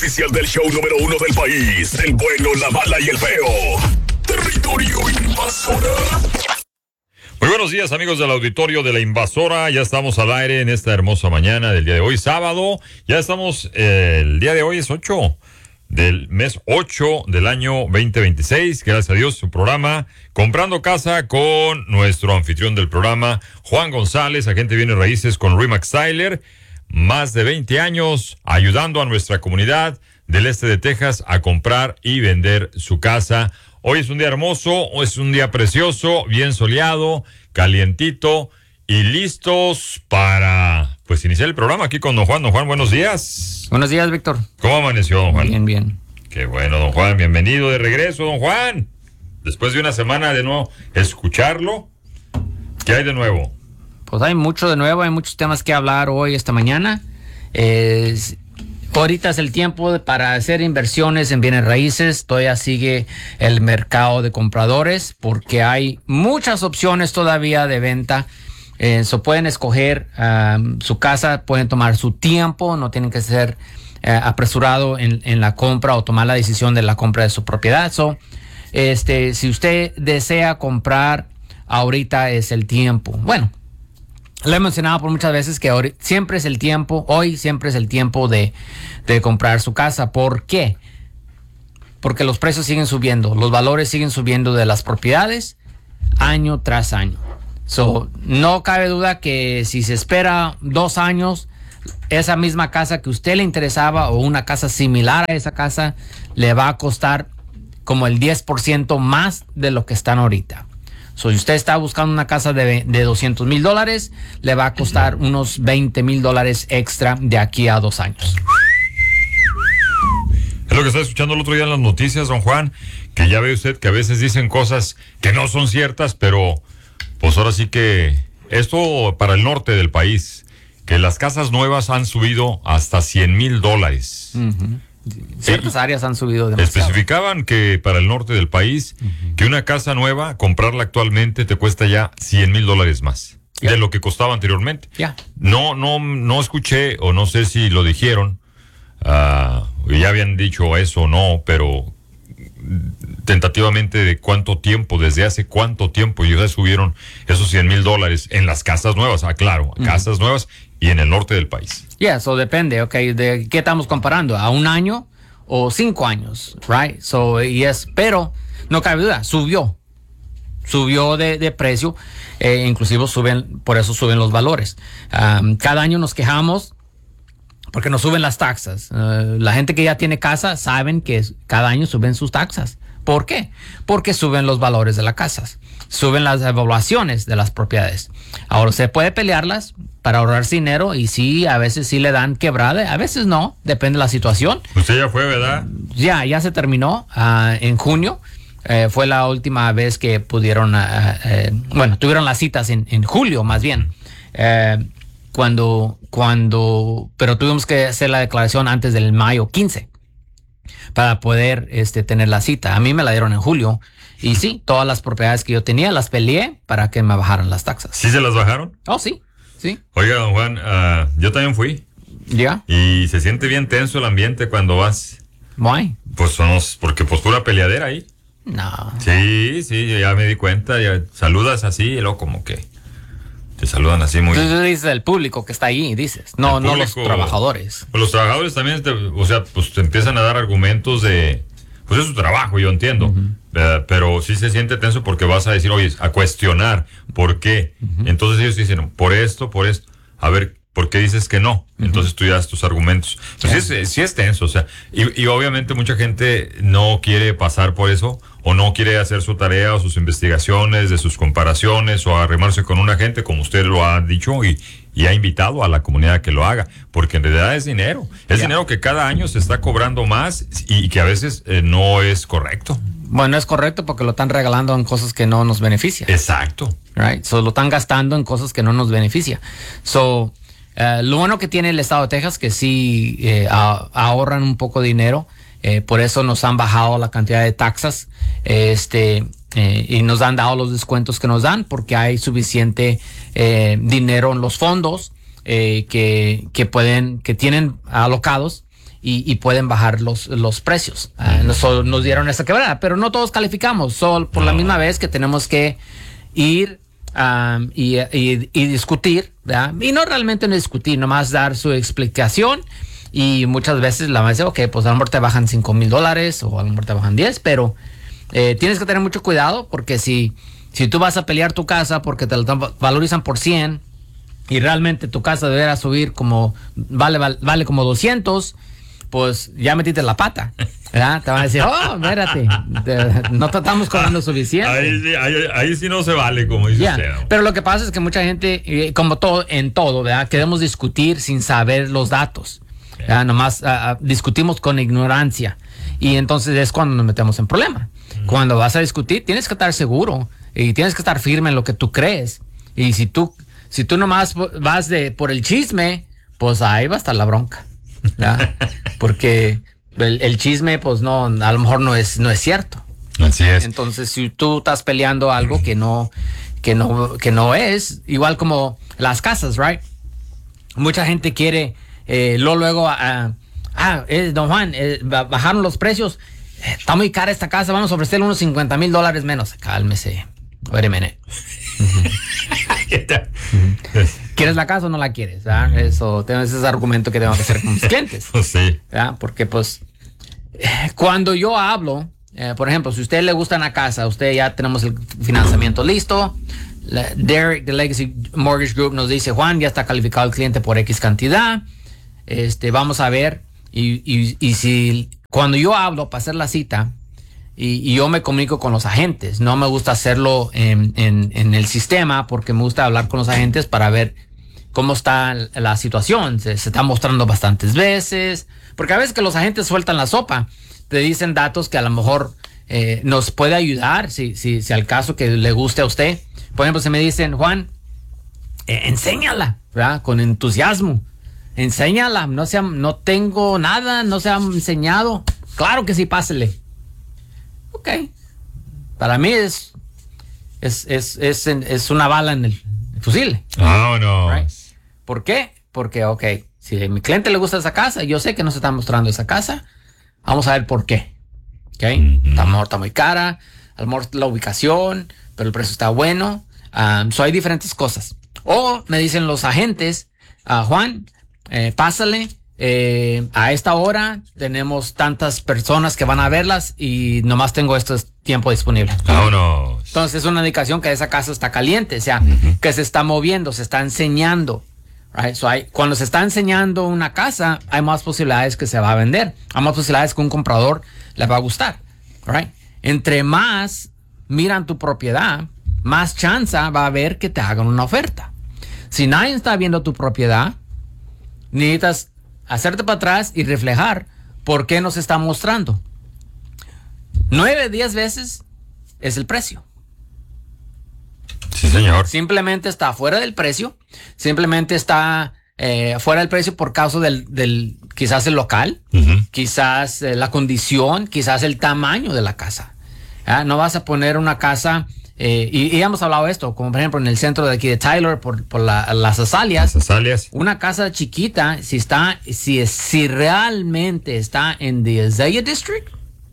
Oficial del show número 1 del país, el bueno, la mala y el feo. Territorio Invasora. Muy buenos días, amigos del auditorio de La Invasora. Ya estamos al aire en esta hermosa mañana del día de hoy, sábado. Ya estamos, el día de hoy es 8 del mes 8 del año 2026. Gracias a Dios, su programa Comprando Casa con nuestro anfitrión del programa, Juan González, agente de bienes raíces con Remax Tyler. Más de 20 años ayudando a nuestra comunidad del este de Texas a comprar y vender su casa. Hoy es un día hermoso, hoy es un día precioso, bien soleado, calientito y listos para pues iniciar el programa aquí con don Juan. Don Juan, buenos días. Buenos días, Víctor. ¿Cómo amaneció, don Juan? Bien, bien. Qué bueno, don Juan, bienvenido de regreso, don Juan. Después de una semana de no escucharlo, ¿qué hay de nuevo? Pues hay mucho de nuevo, hay muchos temas que hablar hoy, esta mañana. Ahorita es el tiempo para hacer inversiones en bienes raíces. Todavía sigue el mercado de compradores porque hay muchas opciones todavía de venta. Pueden escoger su casa, pueden tomar su tiempo, no tienen que ser apresurado en la compra o tomar la decisión de la compra de su propiedad. Si usted desea comprar, ahorita es el tiempo. Bueno, lo he mencionado por muchas veces que siempre es el tiempo, hoy siempre es el tiempo de comprar su casa. ¿Por qué? Porque los precios siguen subiendo, los valores siguen subiendo de las propiedades año tras año. No cabe duda que si se espera 2 años, esa misma casa que a usted le interesaba o una casa similar a esa casa le va a costar como el 10% más de lo que están ahorita. Si usted está buscando una casa de $200,000, le va a costar unos $20,000 extra de aquí a 2 años. Es lo que estaba escuchando el otro día en las noticias, don Juan, que ya ve usted que a veces dicen cosas que no son ciertas, pero pues ahora sí que esto para el norte del país, que las casas nuevas han subido hasta $100,000. Uh-huh. Ciertas áreas han subido demasiado. Especificaban que para el norte del país, que una casa nueva, comprarla actualmente te cuesta ya $100,000 más de lo que costaba anteriormente. No escuché o no sé si lo dijeron, ya habían dicho eso o no, pero tentativamente de cuánto tiempo, desde hace cuánto tiempo ya subieron esos $100,000 en las casas nuevas. Claro, casas nuevas y en el norte del país. Eso depende, ¿de qué estamos comparando? ¿A 1 año o 5 años? Right? Pero no cabe duda, subió de precio, inclusive por eso suben los valores. Cada año nos quejamos porque nos suben las taxas. La gente que ya tiene casa saben que cada año suben sus taxas. ¿Por qué? Porque suben los valores de las casas, suben las evaluaciones de las propiedades. Ahora se puede pelearlas para ahorrarse dinero y sí, a veces sí le dan quebrada, a veces no, depende de la situación. Usted ya fue, ¿verdad? Ya se terminó en junio. Fue la última vez que pudieron, tuvieron las citas en julio más bien. Pero tuvimos que hacer la declaración antes del mayo 15 para poder tener la cita. A mí me la dieron en julio y sí, todas las propiedades que yo tenía las peleé para que me bajaran las taxas. ¿Sí se las bajaron? Oh, sí. Oiga, don Juan, yo también fui. ¿Ya? Y se siente bien tenso el ambiente cuando vas. ¿Why? Pues porque pura peleadera ahí. No. Sí, ya me di cuenta, ya saludas así y luego como que te saludan así muy... Tú dices el público que está ahí, dices. No los trabajadores. Pues los trabajadores también, te empiezan a dar argumentos de... Pues es su trabajo, yo entiendo. Uh-huh. Pero sí se siente tenso porque vas a decir, oye, a cuestionar por qué. Uh-huh. Entonces ellos dicen, por esto. A ver, ¿por qué dices que no? Uh-huh. Entonces tú ya das tus argumentos. Pues sí es tenso, y obviamente mucha gente no quiere pasar por eso, o no quiere hacer su tarea o sus investigaciones de sus comparaciones, o arrimarse con un agente, como usted lo ha dicho, y ha invitado a la comunidad a que lo haga, porque en realidad es dinero. Es dinero que cada año se está cobrando más y que a veces no es correcto. Bueno, es correcto porque lo están regalando en cosas que no nos benefician. Exacto. Right? Lo están gastando en cosas que no nos benefician. Lo bueno que tiene el estado de Texas que sí ahorran un poco de dinero. Por eso nos han bajado la cantidad de taxas y nos han dado los descuentos que nos dan porque hay suficiente dinero en los fondos que tienen alocados y pueden bajar los precios. Nos dieron esa quebrada, pero no todos calificamos, solo por la misma vez que tenemos que ir y discutir, ¿verdad? Y no realmente no discutir, nomás dar su explicación. Y muchas veces la mamá dice, ok, pues a lo mejor te bajan $5,000 o a lo mejor te bajan 10, pero tienes que tener mucho cuidado porque si tú vas a pelear tu casa porque te lo valorizan por 100 y realmente tu casa deberá subir como vale como 200, pues ya metiste la pata, ¿verdad? Te van a decir, oh, espérate, no te estamos cobrando suficiente. Ahí sí no se vale, como dice usted. Pero lo que pasa es que mucha gente, como todo, ¿verdad? Queremos discutir sin saber los datos. Nomás discutimos con ignorancia y entonces es cuando nos metemos en problema. Cuando vas a discutir tienes que estar seguro y tienes que estar firme en lo que tú crees, y si tú nomás vas por el chisme, pues ahí va a estar la bronca, ¿verdad? Porque el chisme pues no, a lo mejor no es cierto. Así es. Entonces si tú estás peleando algo que no es, igual como las casas, right? Mucha gente quiere luego don Juan, bajaron los precios, está muy cara esta casa, vamos a ofrecerle unos $50,000 menos. Cálmese, wait a minute. ¿Quieres la casa o no la quieres? Eso, ese es el argumento que tengo que hacer con mis clientes. Sí. Porque pues cuando yo hablo, por ejemplo, si a usted le gusta una casa, usted ya tenemos el financiamiento listo. Derek de Legacy Mortgage Group nos dice, Juan, ya está calificado el cliente por X cantidad. Vamos a ver, y si cuando yo hablo para hacer la cita y yo me comunico con los agentes, no me gusta hacerlo en el sistema porque me gusta hablar con los agentes para ver cómo está la situación. Se está mostrando bastantes veces, porque a veces que los agentes sueltan la sopa, te dicen datos que a lo mejor nos puede ayudar si al caso que le guste a usted. Por ejemplo, si me dicen, Juan, enséñala, ¿verdad? Con entusiasmo. Enséñala, no tengo nada, no se ha enseñado. Claro que sí, pásele. Ok. Para mí es una bala en el fusil. No. Right? ¿Por qué? Porque, ok, si a mi cliente le gusta esa casa, yo sé que no se está mostrando esa casa, vamos a ver por qué. Ok. A lo mejor está muy cara, a lo mejor la ubicación, pero el precio está bueno. Hay diferentes cosas. O me dicen los agentes, Juan, pásale, a esta hora tenemos tantas personas que van a verlas y nomás tengo este tiempo disponible. Vámonos. Entonces es una indicación que esa casa está caliente, o sea, que se está moviendo, se está enseñando. Right? Cuando se está enseñando una casa, hay más posibilidades que se va a vender. Hay más posibilidades que un comprador le va a gustar. Right? Entre más miran tu propiedad, más chance va a haber que te hagan una oferta. Si nadie está viendo tu propiedad, necesitas hacerte para atrás y reflejar por qué nos está mostrando. 9 de 10 veces es el precio. Sí, señor. Simplemente está fuera del precio. Simplemente está fuera del precio por causa del quizás el local, quizás la condición, quizás el tamaño de la casa. No vas a poner una casa, y hemos hablado de esto, como por ejemplo en el centro de aquí de Tyler, por las azaleas. Las azaleas. Una casa chiquita, si realmente está en the Azalea District,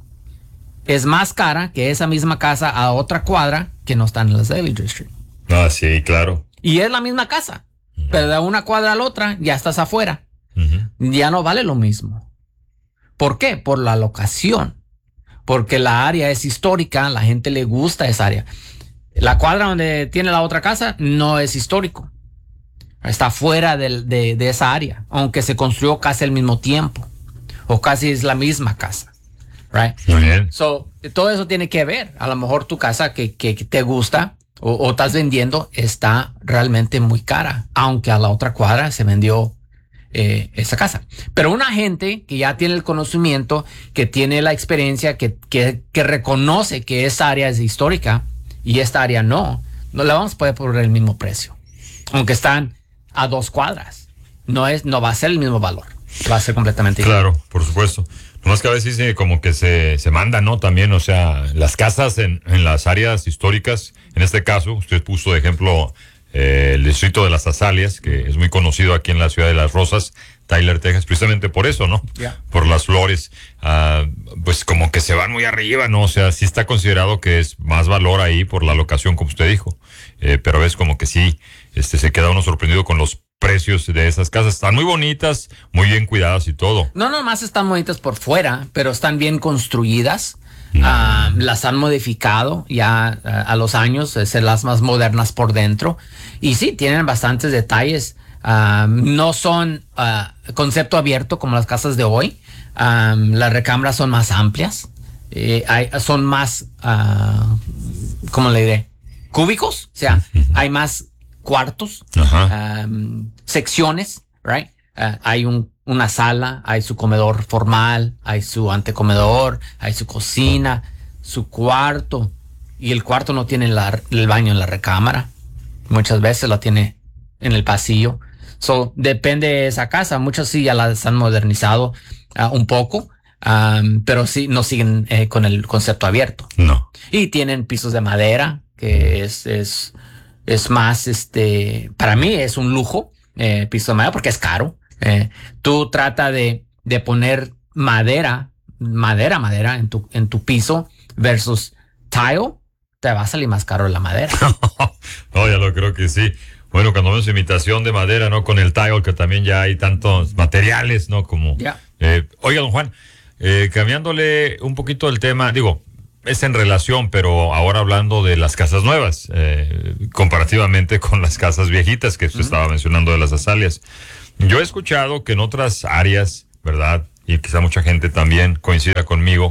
es más cara que esa misma casa a otra cuadra que no está en el Azalea District. Ah, sí, claro. Y es la misma casa, pero de una cuadra a la otra ya estás afuera. Ya no vale lo mismo. ¿Por qué? Por la locación. Porque la área es histórica, la gente le gusta esa área. La cuadra donde tiene la otra casa no es histórico. Está fuera de esa área, aunque se construyó casi al mismo tiempo. O casi es la misma casa. Right? Muy bien. Todo eso tiene que ver. A lo mejor tu casa que te gusta o estás vendiendo está realmente muy cara, aunque a la otra cuadra se vendió esa casa. Pero una gente que ya tiene el conocimiento, que tiene la experiencia, que reconoce que esa área es histórica y esta área no la vamos a poder poner el mismo precio, aunque están a 2 cuadras. No va a ser el mismo valor, va a ser completamente claro, por supuesto. Nomás que a veces como que se manda, ¿no? También, o sea, las casas en las áreas históricas, en este caso, usted puso de ejemplo el distrito de las Azaleas, que es muy conocido aquí en la ciudad de Las Rosas, Tyler, Texas, precisamente por eso, ¿no? Yeah. Por las flores, pues como que se van muy arriba, ¿no? O sea, sí está considerado que es más valor ahí por la locación, como usted dijo, pero es como que sí, se queda uno sorprendido con los precios de esas casas. Están muy bonitas, muy bien cuidadas y todo. No nomás están bonitas por fuera, pero están bien construidas. Las han modificado ya a los años, ser las más modernas por dentro. Y sí, tienen bastantes detalles. No son concepto abierto como las casas de hoy. Las recámaras son más amplias. Son más, ¿cómo le diré? Cúbicos. O sea, hay más cuartos, secciones, right? Hay una sala, hay su comedor formal, hay su antecomedor, hay su cocina, su cuarto. Y el cuarto no tiene el baño en la recámara. Muchas veces lo tiene en el pasillo. So, depende de esa casa. Muchas sí ya las han modernizado un poco, pero sí no siguen con el concepto abierto. No. Y tienen pisos de madera, que es más, para mí es un lujo, piso de madera, porque es caro. Tú trata de poner madera en tu piso versus tile, te va a salir más caro la madera. No, ya lo creo que sí. Bueno, cuando vemos imitación de madera, ¿no? Con el tile, que también ya hay tantos materiales, ¿no? Como... Yeah. Oiga, don Juan, cambiándole un poquito el tema, digo, es en relación, pero ahora hablando de las casas nuevas, comparativamente con las casas viejitas que usted estaba mencionando de las Azaleas. Yo he escuchado que en otras áreas, ¿verdad? Y quizá mucha gente también coincida conmigo,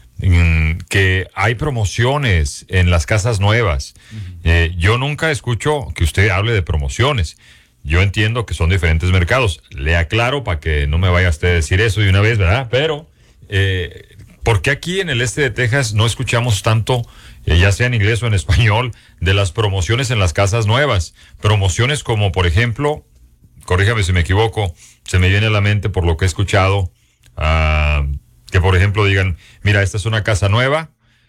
que hay promociones en las casas nuevas. Yo nunca escucho que usted hable de promociones. Yo entiendo que son diferentes mercados. Le aclaro para que no me vaya usted a decir eso de una vez, ¿verdad? Pero, ¿por qué aquí en el este de Texas no escuchamos tanto, ya sea en inglés o en español, de las promociones en las casas nuevas? Promociones como, por ejemplo, corríjame si me equivoco, se me viene a la mente por lo que he escuchado, que por ejemplo digan, mira, esta es una casa nueva,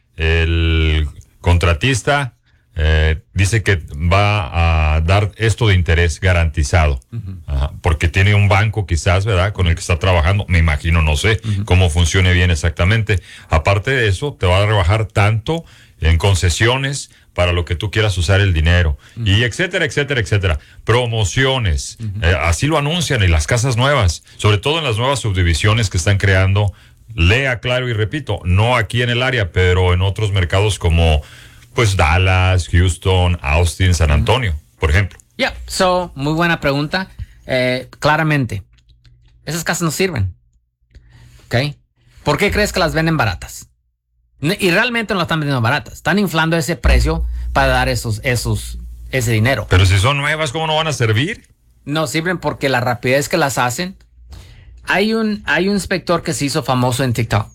el contratista dice que va a dar esto de interés garantizado, porque tiene un banco quizás, ¿verdad?, con el que está trabajando, me imagino, no sé cómo funcione bien exactamente. Aparte de eso, te va a rebajar tanto en concesiones para lo que tú quieras usar el dinero, y etcétera, etcétera, etcétera. Promociones, así lo anuncian en las casas nuevas, sobre todo en las nuevas subdivisiones que están creando. Lea, claro, y repito, no aquí en el área, pero en otros mercados como pues Dallas, Houston, Austin, San Antonio, por ejemplo. So, muy buena pregunta. Claramente, esas casas no sirven. ¿Ok? ¿Por qué crees que las venden baratas? Y realmente no las están vendiendo baratas. Están inflando ese precio para dar ese dinero. Pero si son nuevas, ¿cómo no van a servir? No sirven porque la rapidez que las hacen. Hay un inspector que se hizo famoso en TikTok.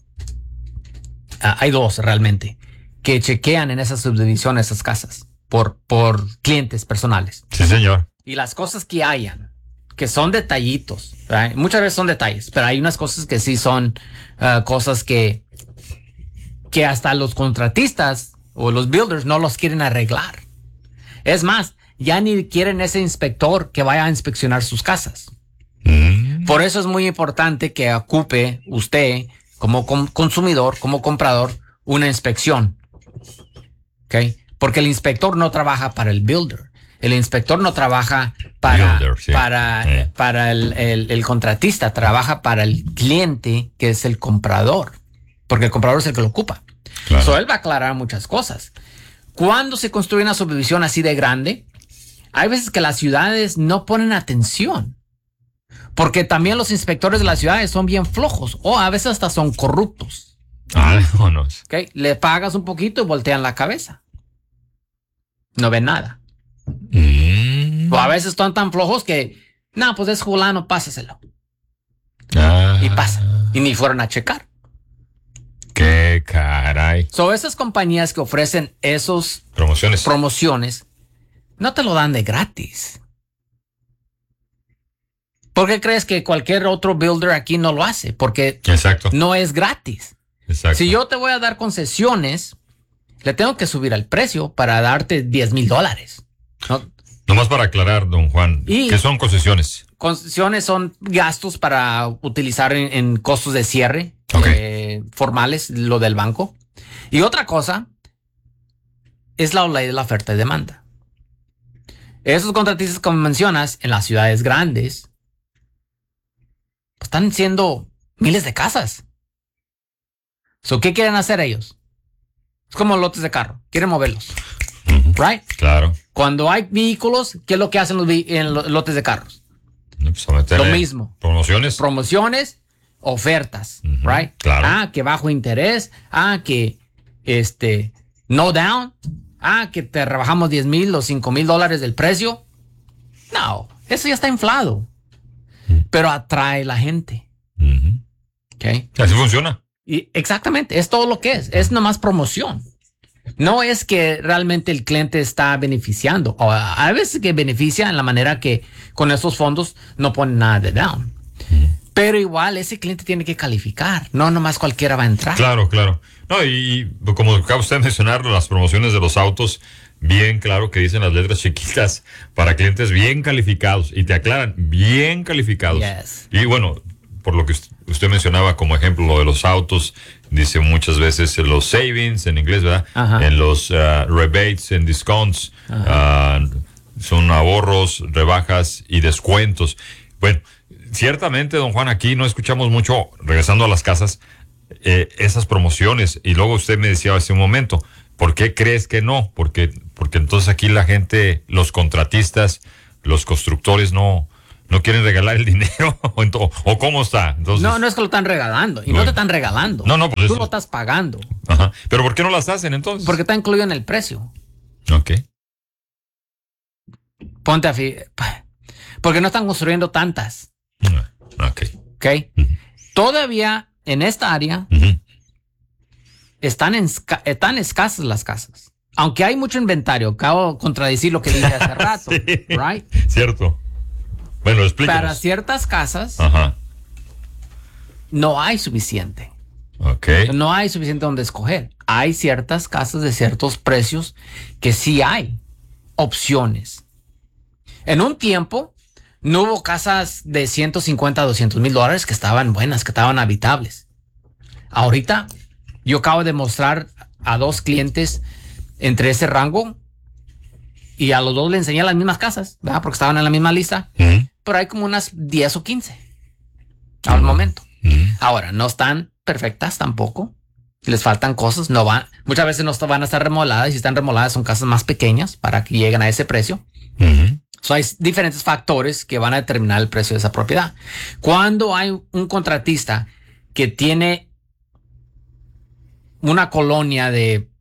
Hay dos realmente que chequean en esas subdivisiones, esas casas, por clientes personales. Sí, señor. Y las cosas que hayan, que son detallitos, ¿verdad? Muchas veces son detalles, pero hay unas cosas que sí son cosas que hasta los contratistas o los builders no los quieren arreglar. Es más, ya ni quieren ese inspector que vaya a inspeccionar sus casas. Por eso es muy importante que ocupe usted como consumidor, como comprador, una inspección. ¿Okay? Porque el inspector no trabaja para el builder. El inspector no trabaja para el contratista, trabaja para el cliente, que es el comprador. Porque el comprador es el que lo ocupa. Claro. So, él va a aclarar muchas cosas. Cuando se construye una subdivisión así de grande, hay veces que las ciudades no ponen atención. Porque también los inspectores de las ciudades son bien flojos o a veces hasta son corruptos. Vámonos. ¿Okay? Le pagas un poquito y voltean la cabeza. No ven nada. O a veces están tan flojos que, no, pues es fulano, pásaselo. Y pasa. Y ni fueron a checar. ¡Qué caray! So, esas compañías que ofrecen esos promociones no te lo dan de gratis. ¿Por qué crees que cualquier otro builder aquí no lo hace? Porque no es gratis. Exacto. Si yo te voy a dar concesiones, le tengo que subir el precio para darte $10,000. ¿No? Nomás para aclarar, don Juan, ¿qué son concesiones? Concesiones son gastos para utilizar en costos de cierre formales, lo del banco. Y otra cosa es la ley de la oferta y demanda. Esos contratistas, como mencionas, en las ciudades grandes, pues están siendo miles de casas. ¿Qué quieren hacer ellos? Es como lotes de carro. Quieren moverlos. Right? Claro. Cuando hay vehículos, ¿qué es lo que hacen en los lotes de carros? Pues lo mismo. Promociones, ofertas. Right? Claro. Que bajo interés. Que no down. Que te rebajamos 10,000 o 5,000 dólares del precio. No, eso ya está inflado. Pero atrae la gente. Okay. Así funciona. Y exactamente, es todo lo que es. Es nomás promoción. No es que realmente el cliente está beneficiando. O a veces que beneficia en la manera que con esos fondos no ponen nada de down. Pero igual ese cliente tiene que calificar. No nomás cualquiera va a entrar. Claro. No, y como acaba usted de mencionar, las promociones de los autos, bien claro que dicen las letras chiquitas para clientes bien calificados. Y te aclaran, bien calificados. Yes. Y bueno, por lo que usted mencionaba como ejemplo, lo de los autos, dice muchas veces los savings en inglés, ¿verdad? Ajá. En los rebates, en discounts, son ahorros, rebajas y descuentos. Bueno, ciertamente, don Juan, aquí no escuchamos mucho, regresando a las casas, esas promociones. Y luego usted me decía hace un momento, ¿por qué crees que no? Porque entonces aquí la gente, los contratistas, los constructores no quieren regalar el dinero o cómo está. Entonces, no es que lo están regalando y no te están regalando. No, pues tú eso lo estás pagando. Ajá. Pero ¿por qué no las hacen entonces? Porque está incluido en el precio. Ok. Ponte a porque no están construyendo tantas. Ok. Todavía en esta área están escasas las casas. Aunque hay mucho inventario, acabo de contradecir lo que dije hace rato. Sí, right? Cierto. Bueno, explícanos. Para ciertas casas no hay suficiente. Okay. No hay suficiente donde escoger. Hay ciertas casas de ciertos precios que sí hay opciones. En un tiempo no hubo casas de 150 a 200 mil dólares que estaban buenas, que estaban habitables. Ahorita yo acabo de mostrar a 2 clientes entre ese rango y a los 2 le enseñé las mismas casas, ¿verdad? Porque estaban en la misma lista. Pero hay como unas 10 o 15 al momento. Ahora, no están perfectas tampoco. Les faltan cosas. Muchas veces no van a estar remodeladas. Y si están remodeladas son casas más pequeñas para que lleguen a ese precio. Hay diferentes factores que van a determinar el precio de esa propiedad. Cuando hay un contratista que tiene una colonia de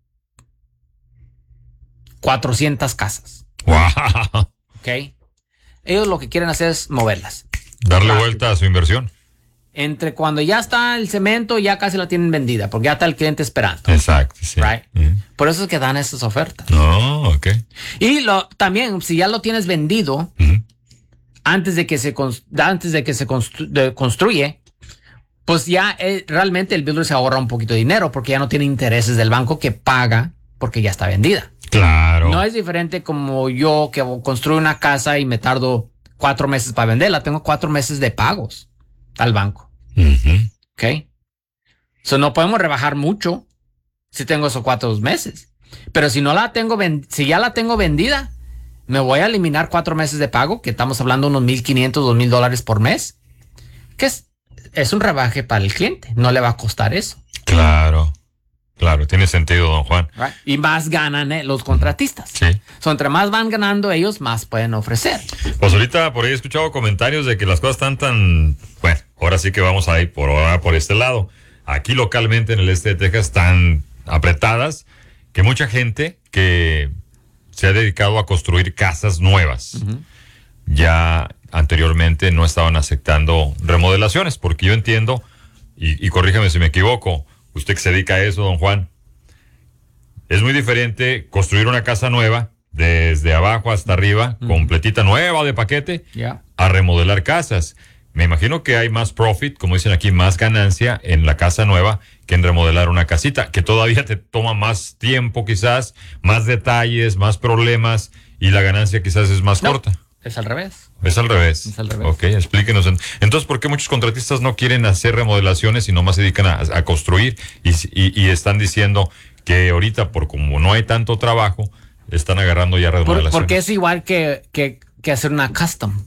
400 casas. Wow. ¿Ok? Ellos lo que quieren hacer es moverlas. Darle vuelta a su inversión. Entre cuando ya está el cemento, ya casi la tienen vendida, porque ya está el cliente esperando. Exacto, sí. Right? Por eso es que dan esas ofertas. No, ok. Y también, si ya lo tienes vendido, antes de que se construye, pues ya realmente el builder se ahorra un poquito de dinero, porque ya no tiene intereses del banco que paga porque ya está vendida. Claro. No es diferente como yo que construyo una casa y me tardo 4 meses para venderla. Tengo 4 meses de pagos al banco. ¿Ok? No podemos rebajar mucho si tengo esos 4 meses. Pero si no la tengo, si ya la tengo vendida, me voy a eliminar 4 meses de pago, que estamos hablando de unos $1,500, $2,000 por mes, que es un rebaje para el cliente. No le va a costar eso. Claro. Claro, tiene sentido, don Juan. Right. Y más ganan los contratistas. Sí. Entre más van ganando ellos, más pueden ofrecer. Pues ahorita por ahí he escuchado comentarios de que las cosas están tan... Bueno, ahora sí que vamos a ir por este lado. Aquí localmente en el este de Texas están apretadas que mucha gente que se ha dedicado a construir casas nuevas ya anteriormente no estaban aceptando remodelaciones, porque yo entiendo, y corríjame si me equivoco, usted que se dedica a eso, don Juan, es muy diferente construir una casa nueva desde abajo hasta arriba, completita, nueva de paquete, a remodelar casas. Me imagino que hay más profit, como dicen aquí, más ganancia en la casa nueva que en remodelar una casita, que todavía te toma más tiempo quizás, más detalles, más problemas, y la ganancia quizás es más No, corta. es al revés. Es al revés. Es al revés. Ok, explíquenos. Entonces, ¿por qué muchos contratistas no quieren hacer remodelaciones y nomás se dedican a construir y están diciendo que ahorita, por como no hay tanto trabajo, están agarrando ya remodelaciones? Porque es igual que hacer una custom.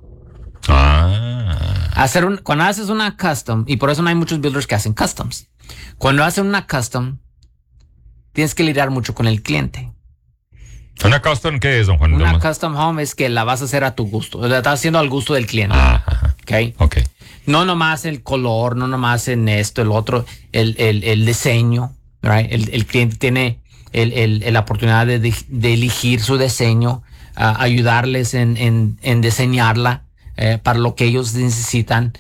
Cuando haces una custom, y por eso no hay muchos builders que hacen customs. Cuando hacen una custom, tienes que lidiar mucho con el cliente. ¿Una custom qué es, don Juan? Una custom home es que la vas a hacer a tu gusto. La estás haciendo al gusto del cliente. Ok. No nomás el color, no nomás en esto, el otro, el diseño. Right? El cliente tiene la oportunidad de elegir su diseño, ayudarles en diseñarla para lo que ellos necesitan.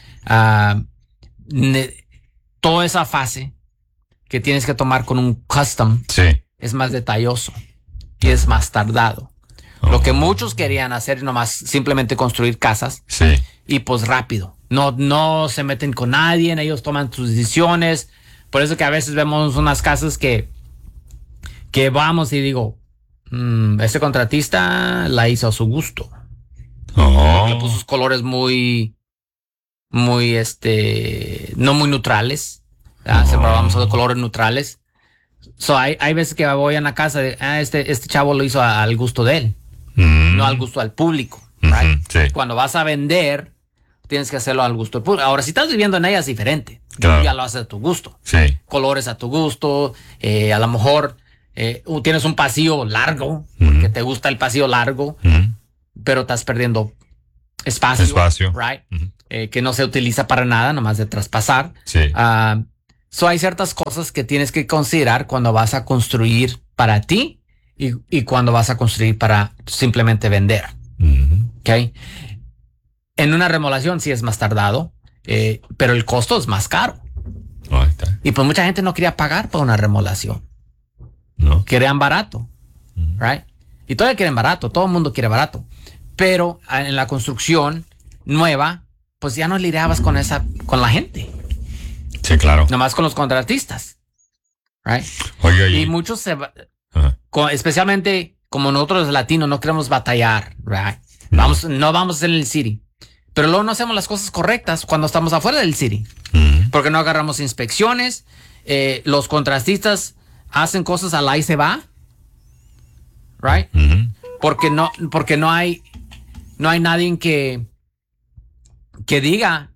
Toda esa fase que tienes que tomar con un custom es más detalloso y es más tardado. Lo que muchos querían hacer es nomás simplemente construir casas y pues rápido. No se meten con nadie, ellos toman sus decisiones. Por eso que a veces vemos unas casas que vamos y digo, este contratista la hizo a su gusto. Le puso sus colores muy, no muy neutrales. Siempre vamos a colores neutrales. Hay veces que voy a una casa de, este chavo lo hizo al gusto de él, no al gusto del público. Right? Cuando vas a vender, tienes que hacerlo al gusto del público. Ahora, si estás viviendo en ella es diferente. Claro. Ya lo haces a tu gusto. Colores a tu gusto. A lo mejor tienes un pasillo largo, porque te gusta el pasillo largo, pero estás perdiendo espacio. Right? Que no se utiliza para nada, nomás de traspasar. Hay ciertas cosas que tienes que considerar cuando vas a construir para ti y cuando vas a construir para simplemente vender. ¿Okay? En una remodelación sí es más tardado, pero el costo es más caro. Y pues mucha gente no quería pagar por una remodelación. Querían barato. Right? Y todavía quieren barato, todo el mundo quiere barato. Pero en la construcción nueva, pues ya no lidiabas con la gente. Sí, claro. Nomás con los contratistas. Right? Y muchos especialmente como nosotros los latinos no queremos batallar. Right? No vamos a hacer el city. Pero luego no hacemos las cosas correctas cuando estamos afuera del city. Porque no agarramos inspecciones. Los contratistas hacen cosas al ahí se va. Right? Porque no hay nadie que diga,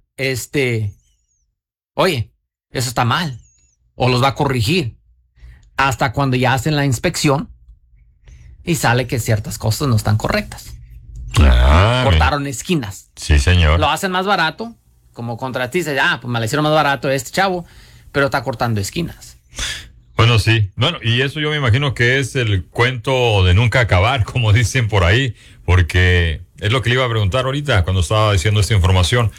oye, eso está mal. O los va a corregir. Hasta cuando ya hacen la inspección y sale que ciertas cosas no están correctas. Cortaron esquinas. Sí, señor. Lo hacen más barato, como contratista. Pues me lo hicieron más barato este chavo, pero está cortando esquinas. Bueno, sí. Bueno, y eso yo me imagino que es el cuento de nunca acabar, como dicen por ahí, porque es lo que le iba a preguntar ahorita cuando estaba diciendo esta información.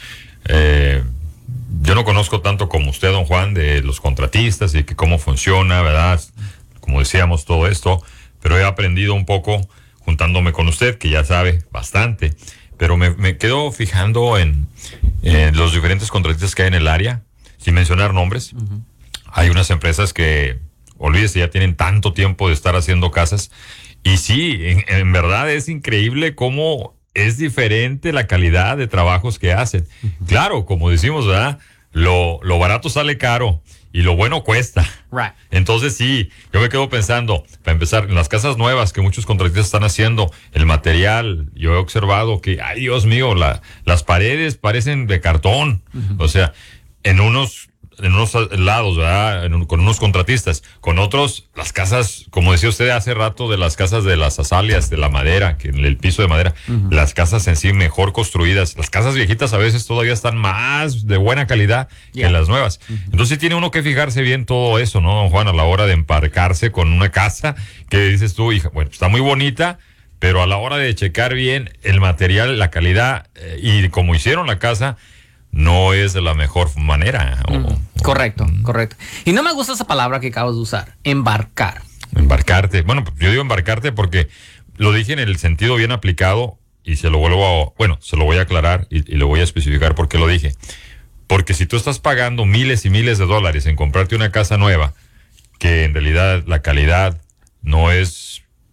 Yo no conozco tanto como usted, don Juan, de los contratistas y que cómo funciona, ¿verdad? Como decíamos, todo esto, pero he aprendido un poco juntándome con usted, que ya sabe bastante, pero me quedo fijando en los diferentes contratistas que hay en el área, sin mencionar nombres. Hay unas empresas que, olvídese, ya tienen tanto tiempo de estar haciendo casas, y sí, en verdad es increíble cómo es diferente la calidad de trabajos que hacen. Claro, como decimos, ¿verdad? Lo barato sale caro y lo bueno cuesta. Right. Entonces sí, yo me quedo pensando, para empezar, en las casas nuevas que muchos contratistas están haciendo, el material, yo he observado que, ay Dios mío, las paredes parecen de cartón. O sea, en unos lados, ¿verdad? Con unos contratistas, con otros, las casas, como decía usted hace rato, de las casas de las azaleas, de la madera, que el piso de madera, las casas en sí mejor construidas, las casas viejitas a veces todavía están más de buena calidad que las nuevas. Entonces tiene uno que fijarse bien todo eso, ¿no, don Juan? A la hora de emparcarse con una casa que dices tú, hija, bueno, está muy bonita, pero a la hora de checar bien el material, la calidad y como hicieron la casa, no es de la mejor manera. Correcto. Y no me gusta esa palabra que acabas de usar, embarcar. Embarcarte. Bueno, yo digo embarcarte porque lo dije en el sentido bien aplicado y se lo voy a aclarar y lo voy a especificar por qué lo dije. Porque si tú estás pagando miles y miles de dólares en comprarte una casa nueva, que en realidad la calidad no es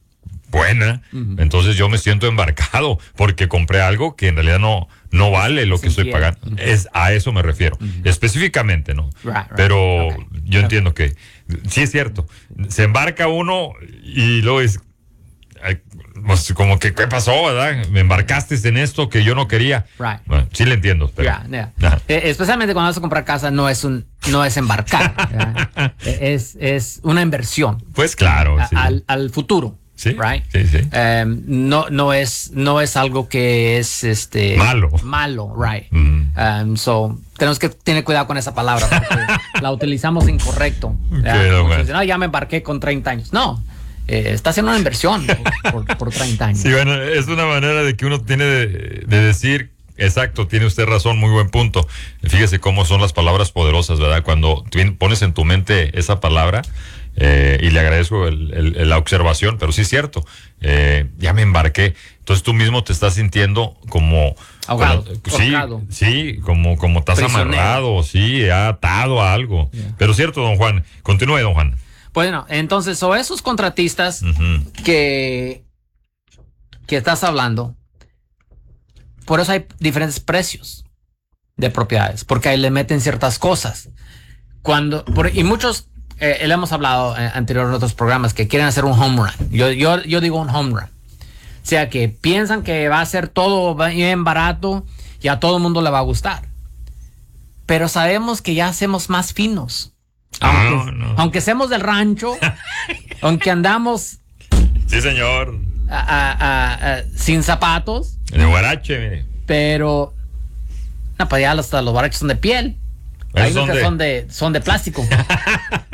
buena, entonces yo me siento embarcado porque compré algo que en realidad no vale lo que estoy pagando. A eso me refiero. Específicamente, ¿no? Right. Pero Okay. yo entiendo que sí es cierto. Se embarca uno y luego es pues como que, ¿qué pasó, verdad? Me embarcaste en esto que yo no quería. Right. Bueno, sí le entiendo, pero... Especialmente cuando vas a comprar casa, no es embarcar. es una inversión. Pues claro. Sí. Al futuro. Sí, right? sí. No es algo que es malo, right? So tenemos que tener cuidado con esa palabra porque la utilizamos incorrecto. No, ya me embarqué con 30 años. No, está haciendo una inversión por 30 años. Sí, bueno, es una manera de que uno tiene de decir, exacto, tiene usted razón, muy buen punto. Fíjese cómo son las palabras poderosas, ¿verdad? Cuando pones en tu mente esa palabra, y le agradezco la observación, pero sí es cierto, ya me embarqué. Entonces tú mismo te estás sintiendo como ahogado, sí, como estás prisionero, amarrado, sí, atado a algo. Yeah. Pero cierto, don Juan, continúe, don Juan. Bueno, entonces, esos contratistas que estás hablando, por eso hay diferentes precios de propiedades, porque ahí le meten ciertas cosas. Y muchos le hemos hablado anterior en otros programas que quieren hacer un home run. Yo digo un home run. O sea, que piensan que va a ser todo bien barato y a todo el mundo le va a gustar. Pero sabemos que ya hacemos más finos. Aunque seamos del rancho, aunque andamos... Sí, señor. Sin zapatos. En el guarache, mire. Pero... No, pues ya hasta los guaraches son de piel. Hay unos que son de plástico.